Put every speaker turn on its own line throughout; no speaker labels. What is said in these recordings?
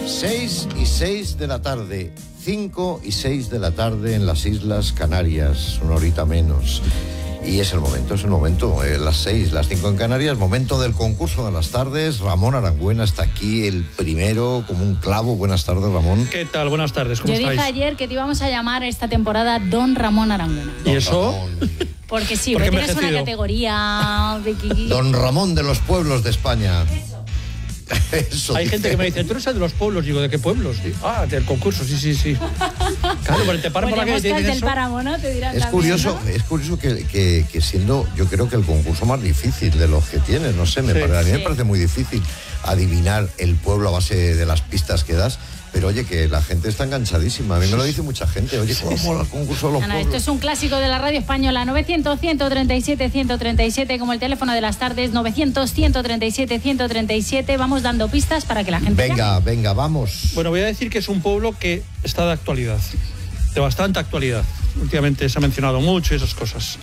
6:06 de la tarde, 5:06 de la tarde en las Islas Canarias, una horita menos. Y es el momento, las 6, las 5 en Canarias, momento del concurso de las tardes. Ramón Arangüena está aquí, el primero, como un clavo. Buenas tardes, Ramón.
¿Qué tal? Buenas tardes, ¿cómo estáis?
Yo dije ayer que te íbamos a llamar esta temporada Don Ramón Arangüena.
¿Y eso?
Porque sí, porque tienes una categoría de Kiki.
Don Ramón de los pueblos de España. Eso
Hay
dice.
gente que me dice, ¿tú eres el de los pueblos? Digo, ¿de qué pueblos? Digo, del concurso, sí. Claro, pero te paran por la calle y te dicen
del
eso.
Páramo, ¿no? Te dirán
Es
también,
curioso,
¿no?
es curioso que siendo, yo creo que el concurso más difícil de los que tienes, no sé, a mí me parece muy difícil adivinar el pueblo a base de las pistas que das. Pero oye, que la gente está enganchadísima. A mí me lo dice mucha gente. Oye, ¿cómo mola el concurso de los pueblos?
Esto es un clásico de la radio española. 900-137-137, como el teléfono de las tardes. 900-137-137. Vamos dando pistas para que la gente...
Venga, vamos.
Bueno, voy a decir que es un pueblo que está de actualidad. De bastante actualidad. Últimamente se ha mencionado mucho y esas cosas.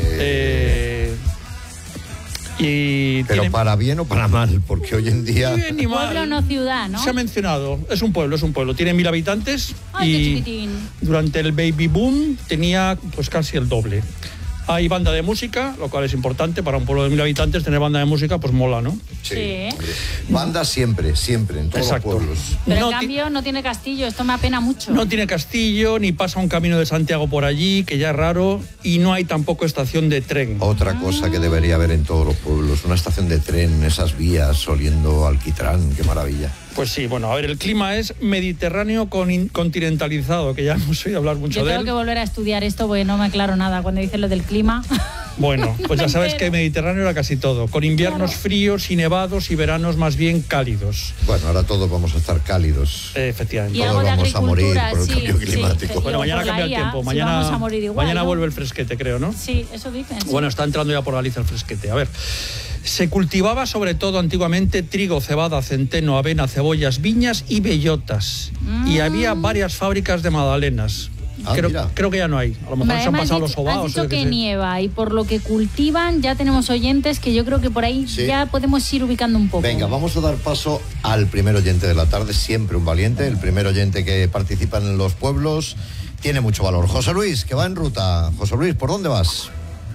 Pero para bien o para mal, porque hoy en día...
Bien y mal.
Pueblo no ciudad, ¿no?
Se ha mencionado, es un pueblo. Tiene 1.000 habitantes.
Ay, qué
y
chiquitín.
durante el baby boom tenía pues casi el doble. Hay banda de música, lo cual es importante para un pueblo de 1.000 habitantes. Tener banda de música, pues mola, ¿no?
Sí.
Banda siempre, en todos
Exacto.
los pueblos.
Pero
No
en cambio no tiene castillo, esto me apena mucho.
No tiene castillo, ni pasa un camino de Santiago por allí, que ya es raro, y no hay tampoco estación de tren.
Otra cosa que debería haber en todos los pueblos, una estación de tren, esas vías oliendo a alquitrán, qué maravilla.
Pues sí, bueno, a ver, el clima es mediterráneo continentalizado, que ya hemos oído hablar mucho
Yo
de
tengo
él.
que volver a estudiar esto porque no me aclaro nada cuando dicen lo del clima.
Bueno, pues ya sabes
entero.
que Mediterráneo era casi todo, con inviernos fríos y nevados y veranos más bien cálidos.
Bueno, ahora todos vamos a estar cálidos.
Efectivamente.
Y
Todos
algo de
vamos a morir
agricultura,
por el
sí,
cambio climático.
sí.
Bueno, mañana
por la
cambia el
IA,
tiempo,
sí, vamos a morir igual,
mañana
¿no?
vuelve el fresquete, creo, ¿no?
Sí, eso dicen. Sí.
Bueno, está entrando ya por Galicia el fresquete. A ver, se cultivaba sobre todo antiguamente trigo, cebada, centeno, avena, cebollas, viñas y bellotas. Y había varias fábricas de magdalenas.
Mira.
Creo que ya no hay. A lo mejor se han pasado los sobaos.
Has dicho
yo qué
que
sé.
nieva y por lo que cultivan ya tenemos oyentes que yo creo que por ahí
Sí.
ya podemos ir ubicando un poco.
Venga, vamos a dar paso al primer oyente de la tarde, siempre un valiente, el primer oyente que participa en los pueblos, tiene mucho valor. José Luis, que va en ruta. José Luis, ¿por dónde vas?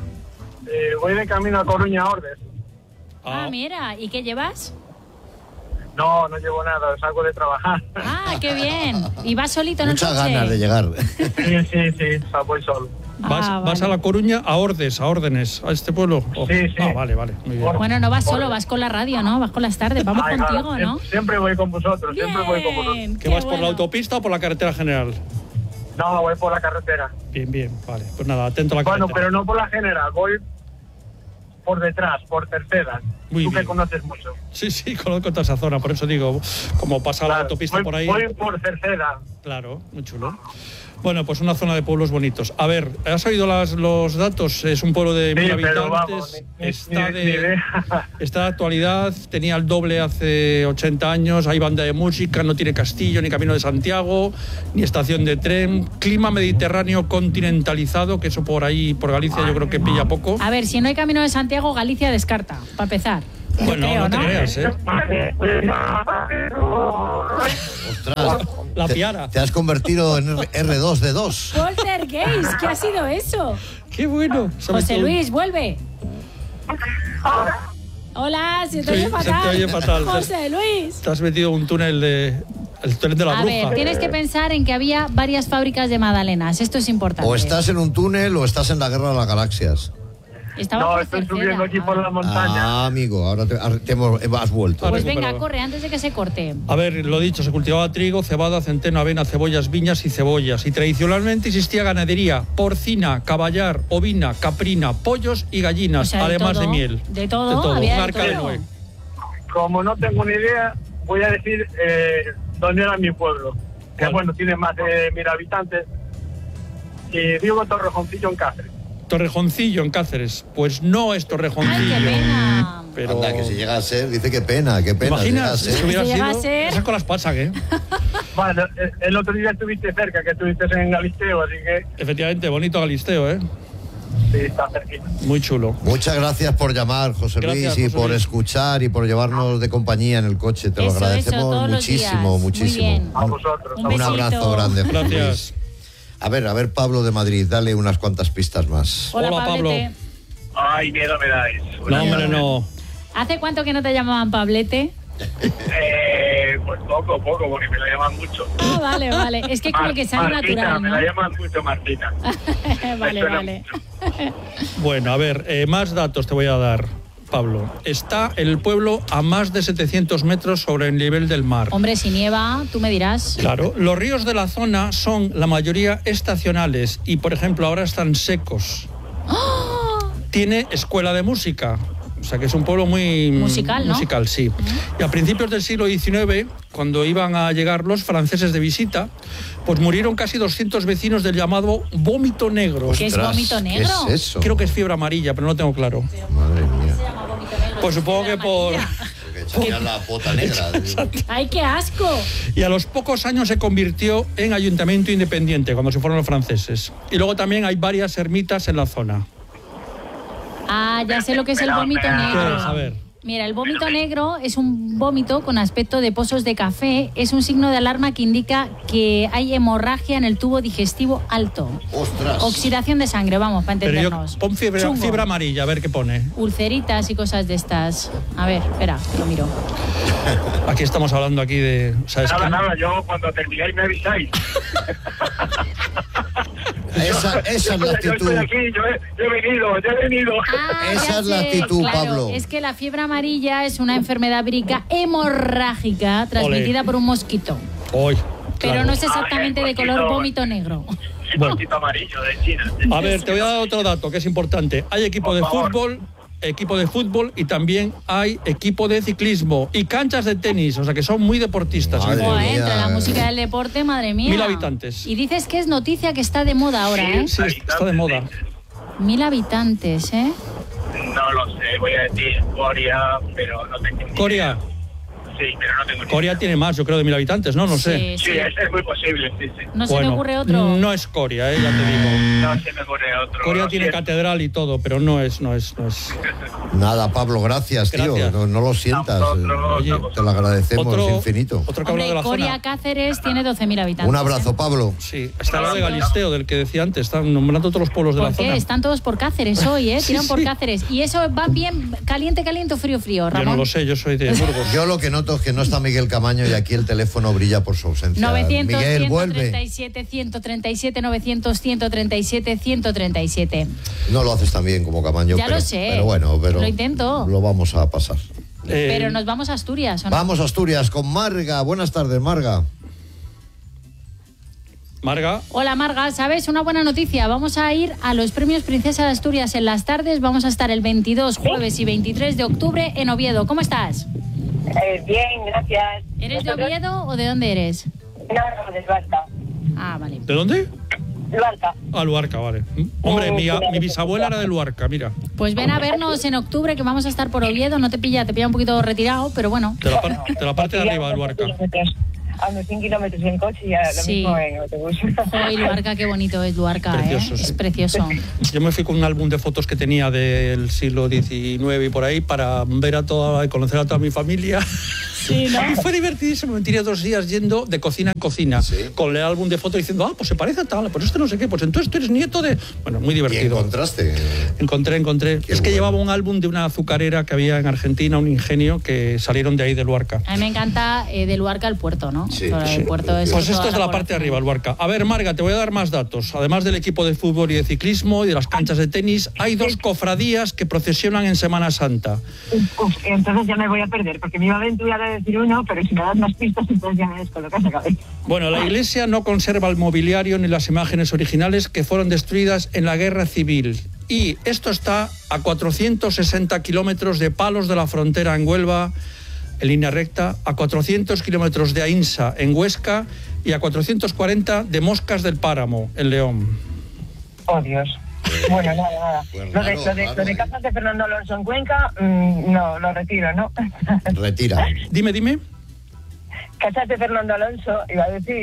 Voy de camino a Coruña, Ordes.
Ah, mira, ¿y qué llevas?
No llevo nada, salgo de trabajar.
Ah, qué bien. ¿Y vas solito en el
Muchas
coche?
ganas de llegar.
Sí, voy solo.
¿Vas a La Coruña, a Ordes, a Órdenes, a este pueblo? Oh.
Sí.
Ah, vale, muy bien.
Bueno, no vas solo, vas con la radio, ¿no? Vas con las tardes, vamos
Ay,
contigo,
claro,
¿no?
Siempre voy con vosotros, siempre voy con vosotros.
Bien,
¿Que
qué
vas por la
bueno.
autopista o por la carretera general?
No, voy por la carretera.
Bien, vale. Pues nada, atento a la
Bueno,
carretera.
pero no por la general, voy por detrás, por Tercera.
Muy
Tú
bien.
que conoces mucho.
Sí, conozco toda esa zona, por eso digo, como pasa la
Claro,
autopista
voy,
por ahí.
Voy por Tercera.
Claro, muy chulo. Bueno, pues una zona de pueblos bonitos. A ver, ¿has oído los datos? Es un pueblo de 1.000
Sí,
habitantes.
pero vamos, ni idea.
Está de actualidad, tenía el doble hace 80 años, hay banda de música, no tiene castillo, ni camino de Santiago, ni estación de tren. Clima mediterráneo continentalizado, que eso por ahí, por Galicia, yo creo que pilla poco.
A ver, si no hay camino de Santiago, Galicia descarta, para empezar. Yo
Bueno,
creo,
no te creas, ¿eh?
Ostras,
La piara.
te has convertido en R2D2.
Poltergeist, ¿qué ha sido eso?
¡Qué bueno!
José Luis, vuelve. Hola, se te oye
Sí,
fatal.
se te oye fatal.
José Luis.
Te has metido un túnel el túnel de la
A
bruja.
ver, tienes que pensar en que había varias fábricas de magdalenas. Esto es importante.
O estás en un túnel o estás en la guerra de las galaxias.
Estaba
No,
por
estoy
Cerceda.
subiendo aquí por la montaña.
Ah, amigo, ahora has vuelto.
Pues venga,
recuperado.
corre, antes de que se corte.
A ver, lo dicho, se cultivaba trigo, cebada, centeno, avena, cebollas, viñas y cebollas. Y tradicionalmente existía ganadería porcina, caballar, ovina, caprina, pollos y gallinas,
O sea, de
además
todo,
de miel.
de todo, había
un
de
arca de
todo.
Noé.
Como no tengo ni idea, voy a decir dónde era mi pueblo. Que
¿Cuál?
bueno, tiene más de 1.000 habitantes. Y digo Torrejoncillo en Cáceres.
Torrejoncillo en Cáceres. Pues no es Torrejoncillo.
Ay, qué pena.
Pero...
Anda, que si llega a ser, dice qué pena,
¿Te
llega a
imaginas?
ser.
Si hubiera
Si llega a
sido...
ser-
Esas con las pasas, ¿eh?
Bueno, el otro día estuviste cerca, que estuviste en Galisteo, así que...
Efectivamente, bonito Galisteo, ¿eh?
Sí, está cerquita.
Muy chulo.
Muchas gracias por llamar, José Luis,
Gracias,
y
José
por
Luis.
escuchar y por llevarnos de compañía en el coche. Te lo
Eso,
agradecemos
todos los
muchísimo,
días.
muchísimo.
Muy bien.
A vosotros.
Un
Un
besito.
abrazo grande, José
Gracias.
Luis. A ver, Pablo de Madrid, dale unas cuantas pistas más.
Hola,
Hola, Pablo.
Pablete.
Ay, miedo me dais.
No, hombre, no.
¿Hace cuánto que no te llamaban Pablete?
Pues poco, porque me la llaman mucho.
Ah, vale. Es que como que sale
Martita,
natural,
me
¿no?
la llaman mucho Martina.
Vale.
Bueno, a ver, más datos te voy a dar, Pablo. Está el pueblo a más de 700 metros sobre el nivel del mar.
Hombre, si nieva, tú me dirás.
Claro, los ríos de la zona son la mayoría estacionales y, por ejemplo, ahora están secos. Tiene escuela de música, o sea que es un pueblo muy
Musical, ¿no?
musical, sí. Y a principios del siglo XIX, cuando iban a llegar los franceses de visita, pues murieron casi 200 vecinos del llamado vómito negro.
¿Qué es
Ostras,
vómito
¿qué
negro?
es eso?
Creo que es fiebre amarilla, pero no lo tengo claro.
Madre mía.
Pues supongo que por...
Porque echaría la bota negra.
¡Ay, qué asco!
Y a los pocos años se convirtió en ayuntamiento independiente, cuando se fueron los franceses. Y luego también hay varias ermitas en la zona.
Ah, ya sé lo que es el vómito
¿Qué
negro.
es? A ver.
Mira, el vómito negro es un vómito con aspecto de pozos de café. Es un signo de alarma que indica que hay hemorragia en el tubo digestivo alto.
¡Ostras!
Oxidación de sangre, vamos, para
Pero
entendernos.
pon fiebre
Chungo.
amarilla, a ver qué pone.
Ulceritas y cosas de estas. A ver, espera, que lo miro.
Aquí estamos hablando aquí de... O sea, es que-
Nada, yo cuando termináis me avisáis.
Esa es la
Yo
actitud.
estoy aquí, yo he venido.
Ah,
Esa
ya
es la
sé,
actitud,
claro,
Pablo.
Es que la fiebre amarilla es una enfermedad vírica hemorrágica transmitida por un mosquito.
Hoy.
Pero
claro.
no es exactamente de color vómito negro.
Un
Bueno.
poquito amarillo de China.
A ver, te voy a dar otro dato que es importante. Hay equipo de fútbol y también hay equipo de ciclismo y canchas de tenis, o sea que son muy deportistas.
Madre
Buah,
mía.
entra la música del deporte, madre mía.
1000 habitantes.
Y dices que es noticia que está de moda ahora, ¿eh?
Sí, está de moda.
1000 habitantes, ¿eh?
No lo sé, voy a decir Corea, pero no tengo ni
Corea.
idea. Sí, pero no tengo ni
Corea
idea.
tiene más, yo creo, de 1000 habitantes, ¿no? No sé.
Sí, es muy posible, sí.
No se me
Bueno,
ocurre otro.
No es Corea, ya te digo.
No se me ocurre otro.
Corea
lo
tiene
siento.
catedral y todo, pero no es.
Nada, Pablo, gracias, tío.
Gracias.
No lo sientas.
Oye,
Te lo agradecemos infinito.
Otro que habla de
Hombre,
la
Corea
zona.
Cáceres tiene 12.000 habitantes.
Un abrazo, Pablo.
Sí, está lo de Galisteo, del que decía antes. Están nombrando todos los pueblos de la
¿Por qué?
zona.
Están todos por Cáceres hoy, ¿eh?
Sí,
Tiran por
sí.
Cáceres. ¿Y eso va bien caliente o frío,
Yo
Ramón?
no lo sé, yo soy de Burgos.
Yo lo que noto es que no está Miguel Camaño y aquí el teléfono brilla por su ausencia.
900,
Miguel, vuelve.
137, 137, 900, 137, 137.
No lo haces tan bien como Camaño.
Ya
pero,
lo sé.
Pero bueno,
Lo intento.
Lo vamos a pasar.
Pero nos vamos a Asturias, ¿o no?
Vamos a Asturias con Marga. Buenas tardes, Marga.
Marga,
Hola Marga, ¿sabes? Una buena noticia. Vamos a ir a los premios Princesa de Asturias en las tardes. Vamos a estar el 22, jueves y 23 de octubre en Oviedo. ¿Cómo estás?
Bien, gracias.
¿Eres de
¿Vosotros?
Oviedo o de dónde eres?
No, de Luarca.
Ah, vale.
¿de dónde?
Luarca.
Ah, Luarca, vale. Hombre, mi bisabuela era de Luarca, mira.
Pues ven a vernos en octubre que vamos a estar por Oviedo. No te pilla un poquito retirado, pero bueno.
De la parte de arriba de Luarca.
A unos 100 kilómetros en coche y a lo
Sí.
mismo en autobús.
Hoy Luarca, qué bonito es Luarca,
Precioso,
¿eh?
sí.
Es precioso.
Yo me fui con un álbum de fotos que tenía del siglo XIX y por ahí para ver conocer a toda mi familia.
Sí, ¿no?
Y fue divertidísimo. Me tiré 2 días yendo de cocina en cocina con el álbum de fotos diciendo, pues se parece a tal, pues este no sé qué, pues entonces tú eres nieto de... Bueno, muy
¿Y
divertido.
encontraste?
Encontré.
Qué
Es que
bueno.
llevaba un álbum de una azucarera que había en Argentina, un ingenio, que salieron de ahí de Luarca.
A mí me encanta de Luarca al puerto, ¿no?
Sí,
Todo
sí.
el puerto es
Pues esto
toda
es de la parte de arriba, Luarca. A ver, Marga, te voy a dar más datos. Además del equipo de fútbol y de ciclismo y de las canchas de tenis, hay 2 cofradías que procesionan en Semana Santa.
Entonces ya me voy a perder, porque me iba a aventurar a decir uno, pero si me das más pistas, entonces ya me descolocas la cabeza.
Bueno, la iglesia no conserva el mobiliario ni las imágenes originales que fueron destruidas en la Guerra Civil. Y esto está a 460 kilómetros de Palos de la Frontera en Huelva, en línea recta, a 400 kilómetros de Ainsa en Huesca y a 440 de Moscas del Páramo en León.
Oh, Dios. Bueno, nada.
Pues
Lo
raro,
de casas de Fernando Alonso en Cuenca, no, lo retiro, ¿no?
Retira.
Dime.
Casas de Fernando Alonso, iba a decir,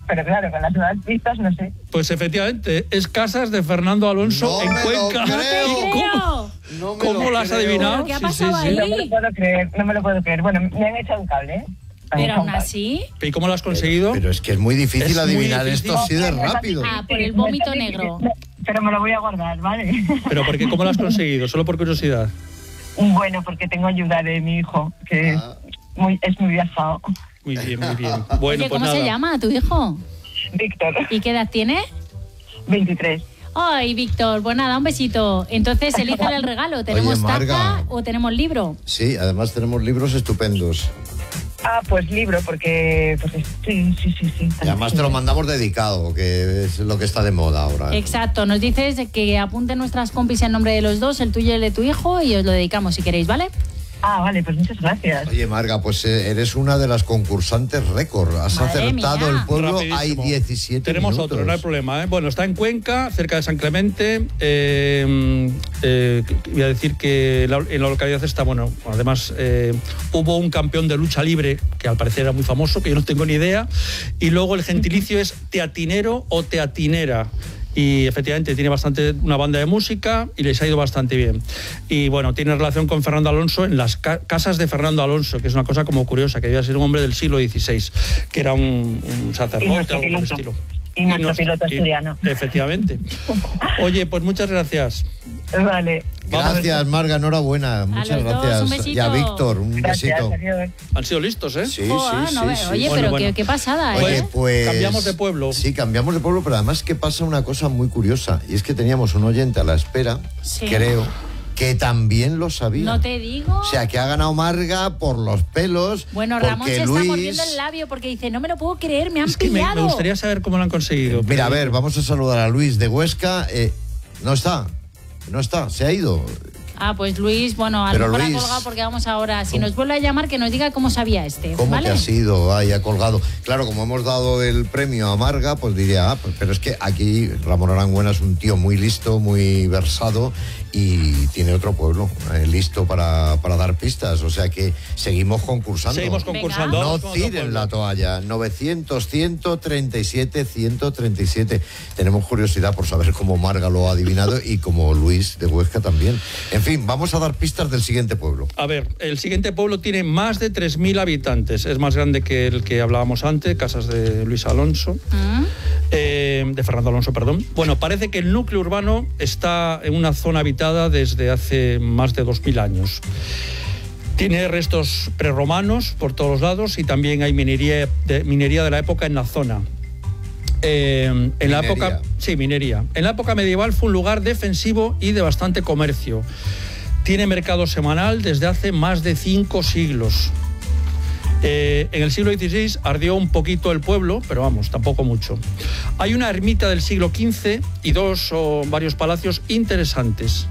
pero claro, con las nuevas pistas no sé.
Pues efectivamente, es Casas de Fernando Alonso
No
en
me lo
Cuenca.
creo. No me
¿Cómo
lo
lo has
creo.
adivinado?
¿Qué ha pasado ahí?
No me lo puedo creer, no me lo puedo creer. Bueno, me han echado un cable, ¿eh?
Pero aún así.
¿Y cómo lo has conseguido?
Pero es que es muy difícil
Es muy
adivinar
difícil.
esto así de rápido.
Ah, por el vómito negro.
Pero me lo voy a guardar, ¿vale?
Pero porque ¿cómo lo has conseguido? Solo por curiosidad.
Bueno, porque tengo ayuda de mi hijo, que es muy viajado.
Muy bien, muy bien. Bueno,
Oye,
pues
¿cómo
nada.
se llama tu hijo?
Víctor,
¿Y qué edad tiene?
23.
Ay, Víctor, pues nada, un besito. Entonces, elígele el regalo. ¿Tenemos
Marga.
taza o tenemos libro?
Sí, además tenemos libros estupendos.
Ah, pues libro, porque sí.
Y además te lo mandamos dedicado, que es lo que está de moda ahora.
Exacto, nos dices que apunten nuestras compis en nombre de los dos, el tuyo y el de tu hijo, y os lo dedicamos si queréis, ¿vale?
Ah, vale, pues muchas gracias.
Oye, Marga, pues eres una de las concursantes récord. Has
Madre
acertado
mía.
el pueblo,
Rapidísimo.
hay 17
Tenemos
minutos.
otro, no hay problema. Bueno, está en Cuenca, cerca de San Clemente. Voy a decir que en la localidad está, bueno, además hubo un campeón de lucha libre, que al parecer era muy famoso, que yo no tengo ni idea. Y luego el gentilicio es teatinero o teatinera. Y efectivamente tiene una banda de música y les ha ido bastante bien. Y bueno, tiene relación con Fernando Alonso en las casas de Fernando Alonso, que es una cosa como curiosa, que debía ser un hombre del siglo XVI, que era un sacerdote, algo por el estilo.
Y nuestro piloto asturiano.
Efectivamente. Oye, pues muchas gracias.
Vale.
Gracias, Marga, enhorabuena. Muchas
los dos,
gracias.
un besito.
Y a Víctor, un
Gracias,
besito.
adiós.
Han sido listos, ¿eh?
Sí,
Joder,
sí,
no
sí,
ve-
sí.
Oye,
Bueno,
pero
bueno.
qué pasada, ¿eh?
Oye, pues
cambiamos de pueblo.
Sí, cambiamos de pueblo, pero además que pasa una cosa muy curiosa, y es que teníamos un oyente a la espera,
Sí.
creo, que también lo sabía.
No te digo.
O sea, que ha ganado Marga por los pelos.
Bueno, Ramón
porque
se
Luis...
está mordiendo el labio porque dice, no me lo puedo creer, me han
Es que me
pillado.
gustaría saber cómo lo han conseguido.
Mira, a
pero-
ver, vamos a saludar a Luis de Huesca. No está, se ha ido.
Ah, pues Luis, bueno, a lo
Pero
mejor
Luis,
ha colgado porque vamos ahora. Si
¿cómo?
nos vuelve a llamar, que nos diga cómo sabía este.
¿Cómo
¿vale?
que ha sido? Ay, ha colgado. Claro, como hemos dado el premio a Marga, pues diría, pero es que aquí Ramón Arangüena es un tío muy listo, muy versado y tiene otro pueblo listo para dar pistas. O sea que seguimos concursando.
Seguimos concursando.
No
Vamos con otro
tiren
pueblo.
la toalla. 900, 137, 137. Tenemos curiosidad por saber cómo Marga lo ha adivinado y como Luis de Huesca también. En fin, vamos a dar pistas del siguiente pueblo.
A ver, el siguiente pueblo tiene más de 3.000 habitantes. Es más grande que el que hablábamos antes, Casas de Luis Alonso. De Fernando Alonso, perdón. Bueno, parece que el núcleo urbano está en una zona habitada desde hace más de 2.000 años. Tiene restos prerromanos por todos lados y también hay minería de la época en la zona. En la época, sí, minería. En la época medieval fue un lugar defensivo y de bastante comercio. Tiene mercado semanal desde hace más de 5 siglos. En el siglo XVI ardió un poquito el pueblo, pero vamos, tampoco mucho. Hay una ermita del siglo XV y dos o varios palacios interesantes.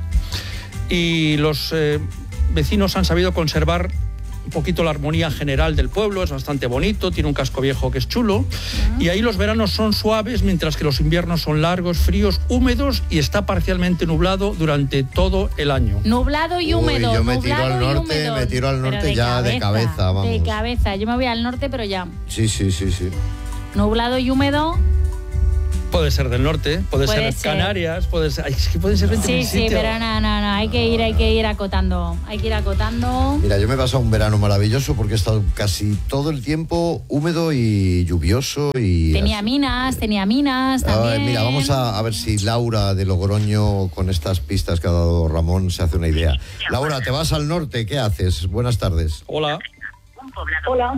Y los vecinos han sabido conservar un poquito la armonía general del pueblo, es bastante bonito, tiene un casco viejo que es chulo, y ahí los veranos son suaves, mientras que los inviernos son largos, fríos, húmedos y está parcialmente nublado durante todo el año.
Nublado y húmedo.
Uy, yo me tiro
nublado
al
y
norte,
húmedo.
me tiro al
Pero
norte ya de cabeza, vamos.
De cabeza, yo me voy al norte, pero ya.
Sí.
Nublado y húmedo.
Puede ser del norte, puede ser
ser.
Canarias, puede ser... Ay, es que pueden ser 20.000
Sí,
sitios.
pero no, hay que ir acotando. Hay que ir acotando.
Mira, yo me he pasado un verano maravilloso porque he estado casi todo el tiempo húmedo y lluvioso y...
Tenía minas también.
Mira, vamos a ver si Laura de Logroño, con estas pistas que ha dado Ramón, se hace una idea. Laura, te vas al norte, ¿qué haces? Buenas tardes.
Hola.
Hola.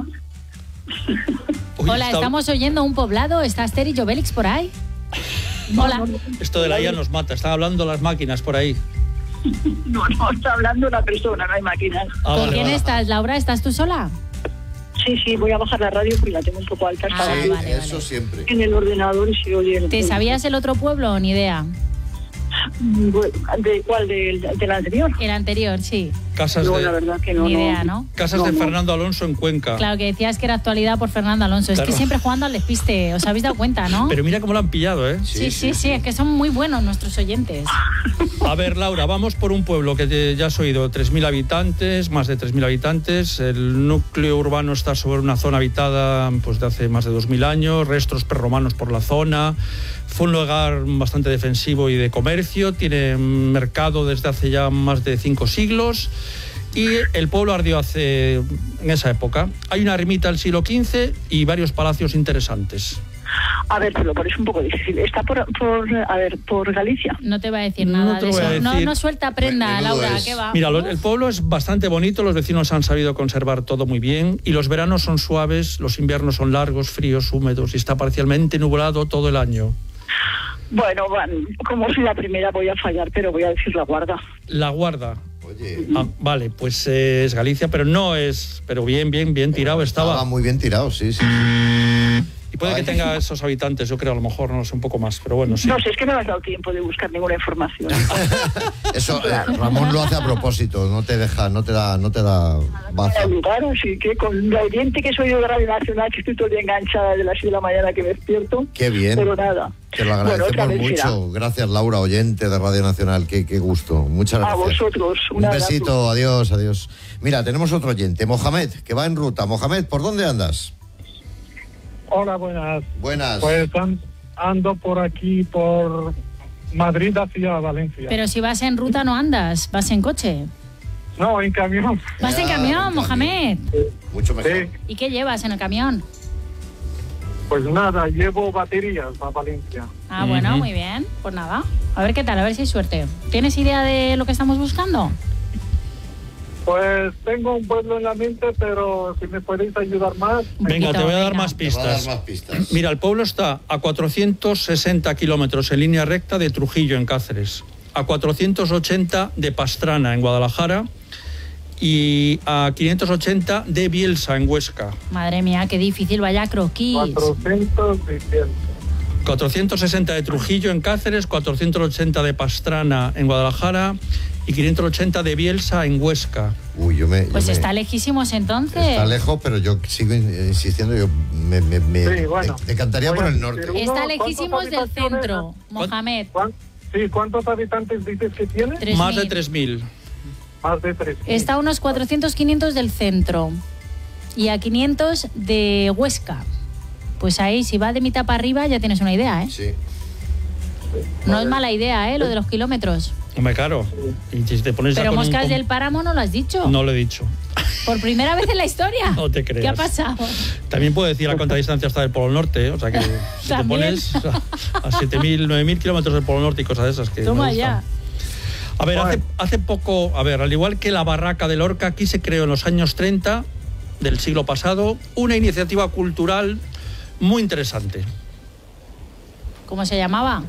Uy,
Hola, estamos oyendo un poblado. ¿Está Asterix y Obelix por ahí? Hola.
Esto de la IA nos mata, están hablando las máquinas por ahí.
No, está hablando una persona, no hay máquinas.
Ah,
¿Con
vale,
quién
vale.
estás, Laura? ¿Estás tú sola?
Sí, voy a bajar la radio porque la tengo un poco alta.
Ah,
Sí,
vale,
eso
vale.
siempre.
En el ordenador y se oye.
¿Te sabías el otro pueblo? Ni idea.
¿De cuál? ¿Del anterior?
El anterior, sí.
Casas
Yo
de,
la verdad que no.
Ni idea, ¿no?
casas de Fernando Alonso en Cuenca.
Claro, que decías que era actualidad por Fernando Alonso. Es
Claro.
que siempre jugando al despiste, os habéis dado cuenta, ¿no?
Pero mira cómo lo han pillado, ¿eh?
Sí, es que son muy buenos nuestros oyentes.
A ver, Laura, vamos por un pueblo que ya has oído, 3.000 habitantes, más de 3.000 habitantes. El núcleo urbano está sobre una zona habitada pues, de hace más de 2.000 años, restos prerromanos por la zona. Fue un lugar bastante defensivo y de comercio, tiene mercado desde hace ya más de 5 siglos. Y el pueblo ardió en esa época. Hay una ermita del siglo XV y varios palacios interesantes.
A ver, te lo parece un poco difícil. Está por Galicia.
No te va a decir nada
No te
de
voy a
eso.
decir.
No suelta prenda,
Menudo
Laura,
es.
¿qué va?
Mira, el pueblo es bastante bonito, los vecinos han sabido conservar todo muy bien y los veranos son suaves, los inviernos son largos, fríos, húmedos y está parcialmente nublado todo el año.
Bueno, como soy la primera voy a fallar, pero voy a decir La Guarda.
La Guarda.
Oye,
Vale, pues es Galicia, pero no es... Pero bien tirado estaba.
muy bien tirado, sí.
Y puede que tenga esos habitantes, yo creo, a lo mejor, no sé, un poco más, pero bueno, sí.
No sé, es que no me has dado tiempo de buscar ninguna información.
Eso, Ramón lo hace a propósito, no te da baza.
Así que con lo oyente que soy de Radio Nacional, que estoy todo el día enganchada de las 6 de la mañana que me despierto.
Qué bien.
Pero nada.
Te lo agradecemos
Bueno, otra vez
mucho.
será.
Gracias, Laura, oyente de Radio Nacional. Qué gusto. Muchas
A
gracias.
vosotros.
Un besito. Adiós. Mira, tenemos otro oyente, Mohamed, que va en ruta. Mohamed, ¿por dónde andas?
Hola, buenas.
Buenas.
Pues ando por aquí, por Madrid hacia Valencia.
Pero si vas en ruta no andas, vas en coche.
No, en camión.
Vas en camión, Mohamed.
Mucho mejor.
Sí,
¿Y qué llevas en el camión?
pues nada, llevo baterías a Valencia.
Ah, bueno, muy bien. Pues nada, a ver qué tal, a ver si hay suerte. ¿Tienes idea de lo que estamos buscando?
Pues tengo un pueblo en la mente, pero si me podéis ayudar más.
Venga, te voy a dar
venga.
más
Te va a dar
pistas.
más pistas.
Mira, el pueblo está a 460 kilómetros en línea recta de Trujillo, en Cáceres, a 480 de Pastrana, en Guadalajara, y a 580 de Bielsa, en Huesca.
Madre mía, qué difícil, vaya croquis.
400 y 100.
460 de Trujillo, en Cáceres, 480 de Pastrana, en Guadalajara, y 580 de Bielsa, en Huesca.
Uy,
Pues está lejísimos entonces.
Está lejos, pero yo sigo insistiendo. Yo me
Sí, bueno.
decantaría por el norte.
Pero-
Está
¿Cuántas
lejísimos del
habitaciones?
centro, Mohamed.
¿Cuántos habitantes dices que tiene?
3.000.
Más de 3.000.
Más de 3.
Está a unos 400-500 del centro y a 500 de Huesca. Pues ahí, si va de mitad para arriba, ya tienes una idea, ¿eh?
Sí.
No es mala idea, ¿eh? Lo de los kilómetros.
Hombre, claro. Y si te pones ya
Pero
con un
Moscas
com-
del Páramo no lo has dicho.
No lo he dicho.
Por primera vez en la historia.
No te creas.
¿Qué ha pasado?
También puedo decir a cuánta distancia está del Polo Norte, ¿eh? O sea que si te
También.
pones a 7.000, 9.000 kilómetros del Polo Norte y cosas de esas que
Toma
me gustan.
ya.
A ver,
Bueno.
hace poco, al igual que la Barraca de Lorca, aquí se creó en los años 30 del siglo pasado una iniciativa cultural muy interesante.
¿Cómo se llamaba?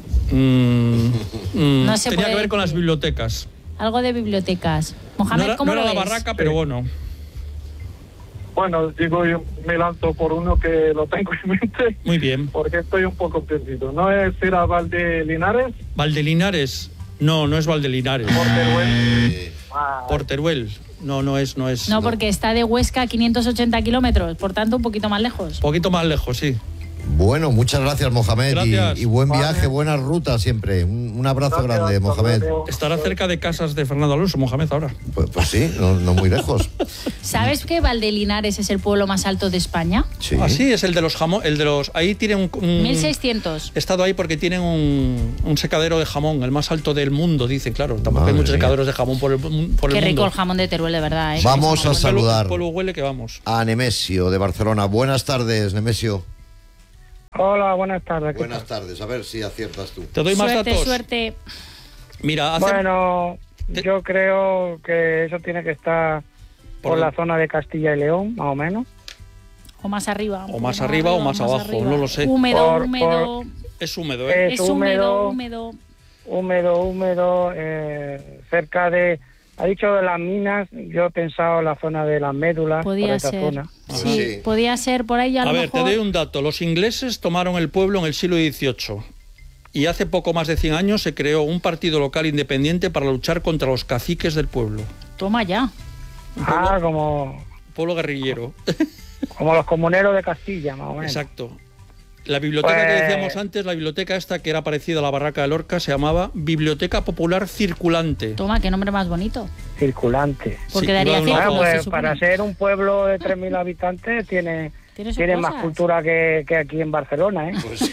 No
se
tenía
puede
que ver con las
decir.
bibliotecas.
Algo de bibliotecas.
No
Mohamed,
era,
¿cómo
no
lo
era la
ves?
Barraca, pero bueno.
Bueno, digo, yo me lanzo por uno que lo tengo en mente,
Muy bien.
porque estoy un poco perdido. ¿No es ir a Valdelinares?
Valdelinares. No es Valdelinares.
Por Teruel.
Eh,
Por Teruel. No es.
No, porque está de Huesca a 580 kilómetros, por tanto un poquito más lejos.
Un poquito más lejos, sí.
Bueno, muchas gracias, Mohamed.
Gracias.
Y buen
Vale.
viaje, buena ruta siempre. Un abrazo
Gracias,
grande,
hasta
Mohamed.
luego.
Estará cerca de casas de Fernando Alonso, Mohamed, ahora.
Pues sí, no muy lejos.
¿Sabes que Valdelinares es el pueblo más alto de España?
Sí.
Ah, sí, es el de los jamón, ahí tienen un
1600.
He estado ahí porque tienen un secadero de jamón, el más alto del mundo, dice, claro. Tampoco
Madre
hay muchos
mía.
secaderos de jamón por el mundo.
Qué rico el jamón de Teruel, de verdad. ¿eh?
Vamos a
El
saludar
pueblo huele que vamos.
a Nemesio de Barcelona. Buenas tardes, Nemesio.
Hola, buenas tardes. ¿qué
Buenas
tal?
tardes. A ver si aciertas tú.
Te doy más
Suerte,
datos.
suerte.
Mira,
Bueno,
Te-
yo creo que eso tiene que estar
Por
por
el-
la zona de Castilla y León, más o menos.
O más arriba.
O más arriba o más abajo, no lo sé.
Húmedo,
Por-
húmedo.
es húmedo, ¿eh?
Es
Es húmedo,
húmedo.
húmedo.
Húmedo, cerca de... Ha dicho de las minas, yo he pensado en la zona de las médulas, por
Podía
esa
ser.
zona.
Sí,
Sí.
podía ser por ahí a
A
lo
ver, te
mejor.
doy un dato. Los ingleses tomaron el pueblo en el siglo XVIII. Y hace poco más de 100 años se creó un partido local independiente para luchar contra los caciques del pueblo.
Toma ya.
Ah, como
Pueblo guerrillero.
los comuneros de Castilla, más o menos.
Exacto. La biblioteca que decíamos antes, la biblioteca esta que era parecida a la Barraca de Lorca, se llamaba Biblioteca Popular Circulante.
Toma, qué nombre más bonito.
Circulante.
Porque
Sí,
daría
igual no-
círculos,
Bueno,
se
pues
supone.
para ser un pueblo de 3.000 habitantes tiene
sus
más
cosas.
cultura que aquí en Barcelona, ¿eh?
Pues sí.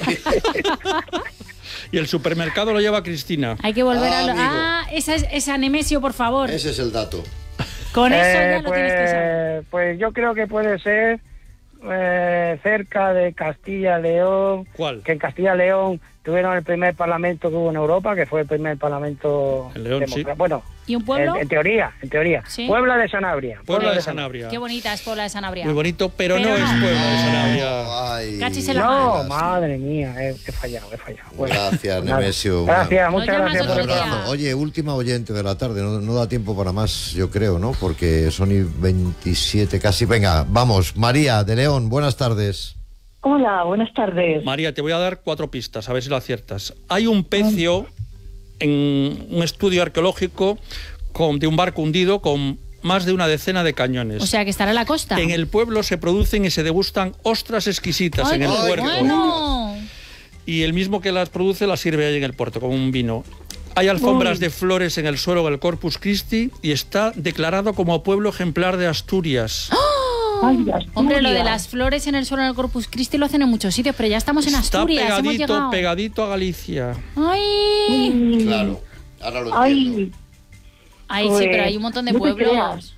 Y el supermercado lo lleva Cristina.
Hay que volver
Ah,
a...
amigo.
Esa Nemesio, por favor.
Ese es el dato.
Con eso ya lo tienes que saber.
Pues yo creo que puede ser cerca de Castilla y León.
¿Cuál?
Que en Castilla y León tuvieron el primer parlamento que hubo en Europa, que fue el primer parlamento
En León, sí.
Bueno,
¿Y un pueblo?
en teoría.
Sí.
Puebla de Sanabria.
Puebla de Sanabria.
Qué bonita es Puebla de Sanabria.
Muy bonito, pero no
Pero
es
no.
Puebla de Sanabria.
Ay,
Cachis en la
No,
mano.
madre mía, he fallado. Bueno,
Gracias,
nada.
Nemesio.
Gracias,
Nos
muchas
llamas
gracias por
otro
el
día.
programa.
Oye, última oyente de la tarde, no da tiempo para más, yo creo, ¿no? Porque son y 27 casi. Venga, vamos, María de León, buenas tardes.
Hola, buenas tardes.
María, te voy a dar 4 pistas, a ver si lo aciertas. Hay un pecio en un estudio arqueológico de un barco hundido con más de una decena de cañones.
O sea, que estará en la costa.
En el pueblo se producen y se degustan ostras exquisitas en el
qué
puerto.
bueno.
Y el mismo que las produce las sirve ahí en el puerto, como un vino. Hay alfombras de flores en el suelo del Corpus Christi y está declarado como pueblo ejemplar de Asturias.
Ay, Asturias.
Hombre, lo de las flores en el suelo del Corpus Christi lo hacen en muchos sitios, pero ya estamos en
Está
Asturias, hemos llegado.
pegadito a Galicia.
¡Ay!
Claro, ahora lo entiendo.
Ay, sí, pero hay un montón de
no te
pueblos.
creas.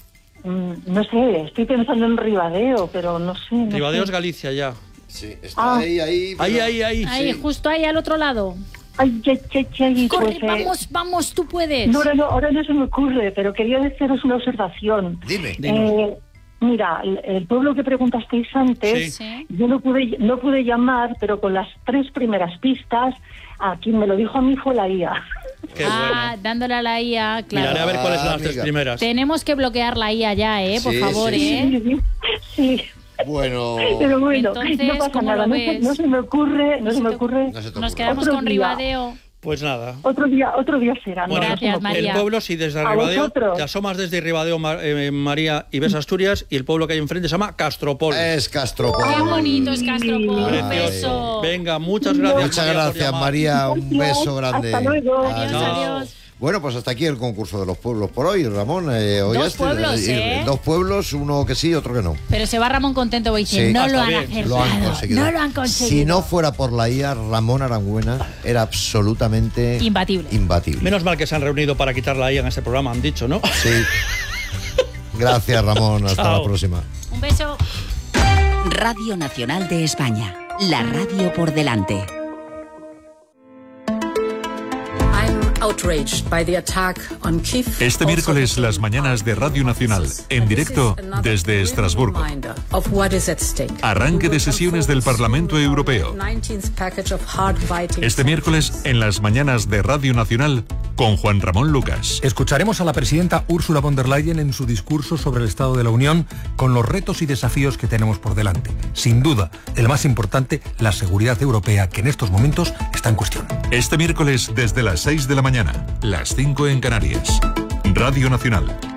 No sé, estoy pensando en Ribadeo, pero no sé. no
Ribadeo
sé.
es Galicia ya.
Sí, está ahí. pero-
Ahí.
Ahí,
Sí.
justo ahí al otro lado.
Ay,
Corre,
pues,
vamos, tú puedes.
No, ahora no se me ocurre, pero quería haceros una observación.
Dime.
Mira, el pueblo que preguntasteis antes,
Sí.
yo no pude llamar, pero con las 3 primeras pistas, a quien me lo dijo a mí fue la IA.
Qué
Ah, dándole a la IA, claro.
Miraré a ver cuáles son las 3
amiga.
primeras.
Tenemos que bloquear la IA ya, por
Sí,
favor,
sí,
Sí,
Bueno,
pero bueno,
Entonces,
no pasa
¿cómo
nada,
lo
no se
ves?
me ocurre, no se me ocurre.
no se te
Nos
ocurre.
quedamos
Otro
con
día.
Ribadeo.
Pues nada.
Otro día será.
Bueno,
Gracias,
no se me ocurre.
María.
El pueblo, si desde
A
Ribadeo
vosotros.
te asomas desde Ribadeo, María, y ves Asturias, y el pueblo que hay enfrente se llama Castropol.
Es Castropol.
Qué bonito es Castropol, un
Precioso.
beso.
Venga, muchas gracias.
Muchas
María, por
gracias,
llamar.
María. Un beso grande.
Hasta luego.
Adiós, adiós.
Bueno, pues hasta aquí el concurso de los pueblos por hoy, Ramón. Hoy
Dos pueblos, ¿eh?
2 pueblos, uno que sí, otro que no.
Pero se va Ramón contento, voy
Sí.
diciendo, no
Está
lo han
bien.
acertado.
Lo han conseguido.
No lo han conseguido.
Si no fuera por la IA, Ramón Arangüena era absolutamente
Imbatible.
imbatible.
Menos mal que se han reunido para quitar la IA en este programa, han dicho, ¿no?
Sí. Gracias, Ramón. Hasta
Chao.
la próxima.
Un beso.
Radio Nacional de España, la radio por delante.
Este miércoles las mañanas de Radio Nacional, en directo desde Estrasburgo. Arranque de sesiones del Parlamento Europeo. Este miércoles en las mañanas de Radio Nacional con Juan Ramón Lucas.
Escucharemos a la presidenta Ursula von der Leyen en su discurso sobre el Estado de la Unión con los retos y desafíos que tenemos por delante. Sin duda, el más importante, la seguridad europea, que en estos momentos está en cuestión.
Este miércoles desde las 6 de la mañana, las 5 en Canarias. Radio Nacional,